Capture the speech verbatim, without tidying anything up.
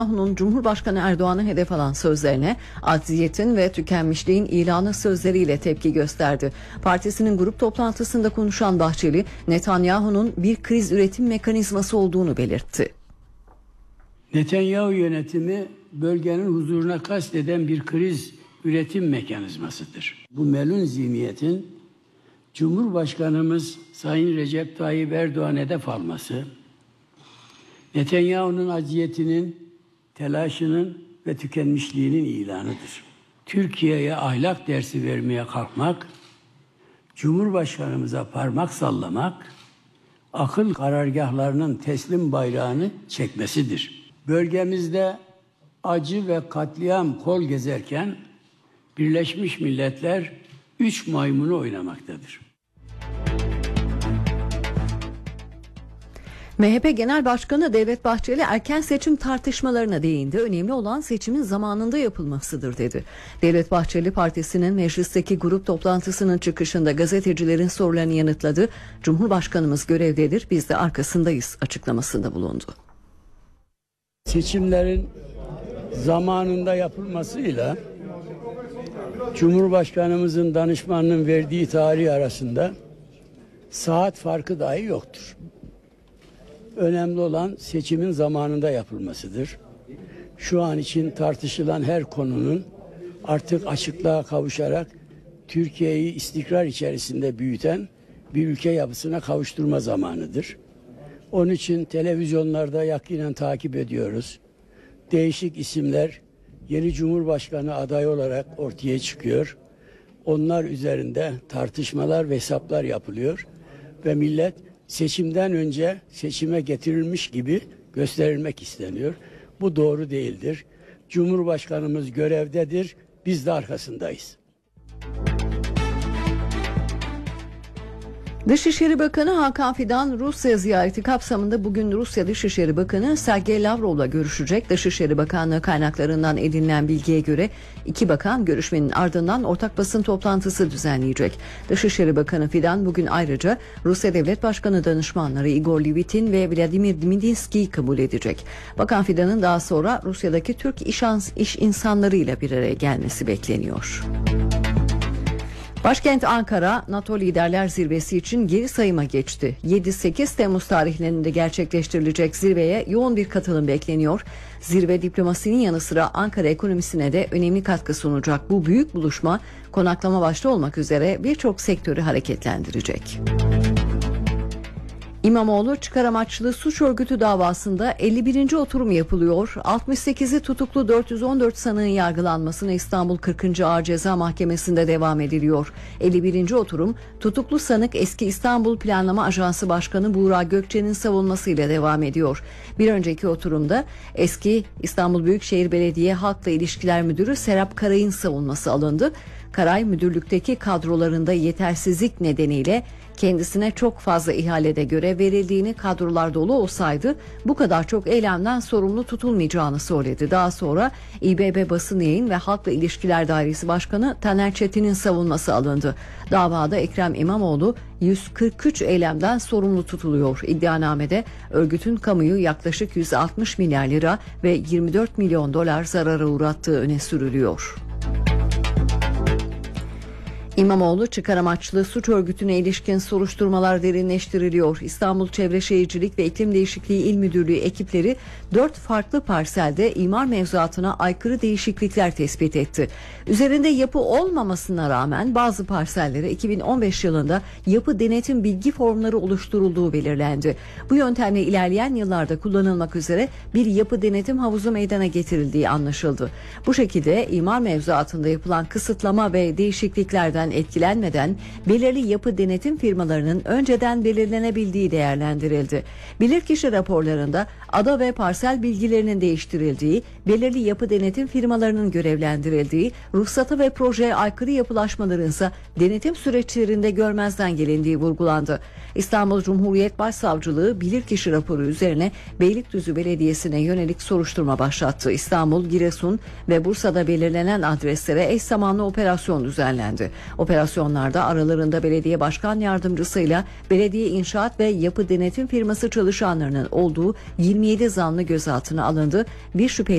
Netanyahu'nun Cumhurbaşkanı Erdoğan'ı hedef alan sözlerine acziyetin ve tükenmişliğin ilanı sözleriyle tepki gösterdi. Partisinin grup toplantısında konuşan Bahçeli, Netanyahu'nun bir kriz üretim mekanizması olduğunu belirtti. Netanyahu yönetimi bölgenin huzuruna kasteden bir kriz üretim mekanizmasıdır. Bu melun zihniyetin Cumhurbaşkanımız Sayın Recep Tayyip Erdoğan hedef alması, Netanyahu'nun aciyetinin, telaşının ve tükenmişliğinin ilanıdır. Türkiye'ye ahlak dersi vermeye kalkmak, Cumhurbaşkanımıza parmak sallamak, akıl karargahlarının teslim bayrağını çekmesidir. Bölgemizde acı ve katliam kol gezerken Birleşmiş Milletler üç maymunu oynamaktadır. M H P Genel Başkanı Devlet Bahçeli erken seçim tartışmalarına değindi. Önemli olan seçimin zamanında yapılmasıdır dedi. Devlet Bahçeli partisinin meclisteki grup toplantısının çıkışında gazetecilerin sorularını yanıtladı. Cumhurbaşkanımız görevdedir, biz de arkasındayız açıklamasında bulundu. Seçimlerin zamanında yapılmasıyla Cumhurbaşkanımızın danışmanının verdiği tarih arasında saat farkı dahi yoktur. Önemli olan seçimin zamanında yapılmasıdır. Şu an için tartışılan her konunun artık açıklığa kavuşarak Türkiye'yi istikrar içerisinde büyüten bir ülke yapısına kavuşturma zamanıdır. Onun için televizyonlarda yakinen takip ediyoruz. Değişik isimler yeni Cumhurbaşkanı adayı olarak ortaya çıkıyor. Onlar üzerinde tartışmalar ve hesaplar yapılıyor ve millet seçimden önce seçime getirilmiş gibi gösterilmek isteniyor. Bu doğru değildir. Cumhurbaşkanımız görevdedir, biz de arkasındayız. Dışişleri Bakanı Hakan Fidan Rusya ziyareti kapsamında bugün Rusya Dışişleri Bakanı Sergey Lavrov'la görüşecek. Dışişleri Bakanlığı kaynaklarından edinilen bilgiye göre iki bakan görüşmenin ardından ortak basın toplantısı düzenleyecek. Dışişleri Bakanı Fidan bugün ayrıca Rusya Devlet Başkanı danışmanları Igor Levitin ve Vladimir Dmidinski'yi kabul edecek. Bakan Fidan'ın daha sonra Rusya'daki Türk iş, iş insanlarıyla bir araya gelmesi bekleniyor. Başkent Ankara, NATO Liderler Zirvesi için geri sayıma geçti. yedi sekiz Temmuz tarihlerinde gerçekleştirilecek zirveye yoğun bir katılım bekleniyor. Zirve diplomasinin yanı sıra Ankara ekonomisine de önemli katkı sunacak. Bu büyük buluşma konaklama başta olmak üzere birçok sektörü hareketlendirecek. İmamoğlu çıkar amaçlı suç örgütü davasında elli birinci oturum yapılıyor. altmış sekizi tutuklu dört yüz on dört sanığın yargılanmasına İstanbul kırkıncı Ağır Ceza Mahkemesi'nde devam ediliyor. elli birinci oturum tutuklu sanık eski İstanbul Planlama Ajansı Başkanı Buğra Gökçe'nin savunmasıyla devam ediyor. Bir önceki oturumda eski İstanbul Büyükşehir Belediye Halkla İlişkiler Müdürü Serap Karay'ın savunması alındı. Karay müdürlükteki kadrolarında yetersizlik nedeniyle kendisine çok fazla ihalede görev verildiğini, kadrolar dolu olsaydı bu kadar çok eylemden sorumlu tutulmayacağını söyledi. Daha sonra İ B B Basın Yayın ve Halkla İlişkiler Dairesi Başkanı Taner Çetin'in savunması alındı. Davada Ekrem İmamoğlu yüz kırk üç eylemden sorumlu tutuluyor. İddianamede örgütün kamuyu yaklaşık yüz altmış milyar lira ve yirmi dört milyon dolar zarara uğrattığı öne sürülüyor. İmamoğlu çıkar amaçlı suç örgütüne ilişkin soruşturmalar derinleştiriliyor. İstanbul Çevre Şehircilik ve İklim Değişikliği İl Müdürlüğü ekipleri dört farklı parselde imar mevzuatına aykırı değişiklikler tespit etti. Üzerinde yapı olmamasına rağmen bazı parsellere iki bin on beş yılında yapı denetim bilgi formları oluşturulduğu belirlendi. Bu yöntemle ilerleyen yıllarda kullanılmak üzere bir yapı denetim havuzu meydana getirildiği anlaşıldı. Bu şekilde imar mevzuatında yapılan kısıtlama ve değişikliklerden etkilenmeden belirli yapı denetim firmalarının önceden belirlenebildiği değerlendirildi. Bilirkişi raporlarında ada ve parsel bilgilerinin değiştirildiği, belirli yapı denetim firmalarının görevlendirildiği, ruhsata ve projeye aykırı yapılaşmaların ise denetim süreçlerinde görmezden gelindiği vurgulandı. İstanbul Cumhuriyet Başsavcılığı bilirkişi raporu üzerine Beylikdüzü Belediyesi'ne yönelik soruşturma başlattı. İstanbul, Giresun ve Bursa'da belirlenen adreslere eş zamanlı operasyon düzenlendi. Operasyonlarda aralarında belediye başkan yardımcısıyla belediye inşaat ve yapı denetim firması çalışanlarının olduğu yirmi yedi zanlı gözaltına alındı. Bir şüpheli